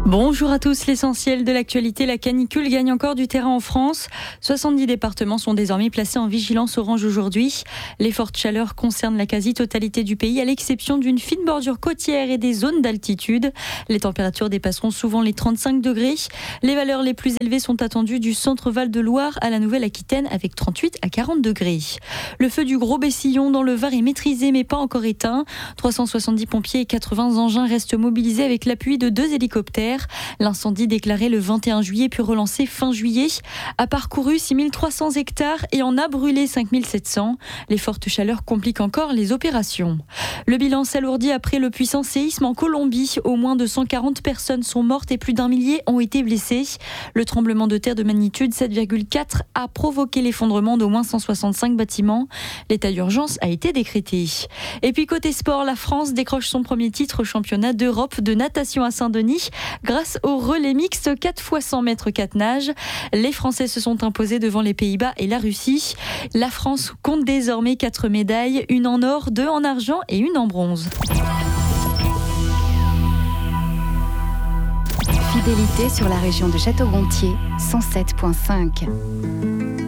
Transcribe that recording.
Bonjour à tous, l'essentiel de l'actualité, la canicule gagne encore du terrain en France. 70 départements sont désormais placés en vigilance orange aujourd'hui. Les fortes chaleurs concernent la quasi-totalité du pays, à l'exception d'une fine bordure côtière et des zones d'altitude. Les températures dépasseront souvent les 35 degrés. Les valeurs les plus élevées sont attendues du centre Val-de-Loire à la Nouvelle-Aquitaine avec 38 à 40 degrés. Le feu du Gros Bessillon dans le Var est maîtrisé mais pas encore éteint. 370 pompiers et 80 engins restent mobilisés avec l'appui de 2 hélicoptères. L'incendie déclaré le 21 juillet puis relancé fin juillet a parcouru 6300 hectares et en a brûlé 5700. Les fortes chaleurs compliquent encore les opérations. Le bilan s'alourdit après le puissant séisme en Colombie. Au moins 240 personnes sont mortes et plus d'1 millier ont été blessées. Le tremblement de terre de magnitude 7,4 a provoqué l'effondrement d'au moins 165 bâtiments. L'état d'urgence a été décrété. Et puis côté sport, la France décroche son premier titre au championnat d'Europe de natation à Saint-Denis grâce au relais mixte 4 x 100 mètres 4 nages. Les Français se sont imposés devant les Pays-Bas et la Russie. La France compte désormais 4 médailles, une en or, 2 en argent et une en bronze. Fidélité sur la région de Château-Gontier, 107.5.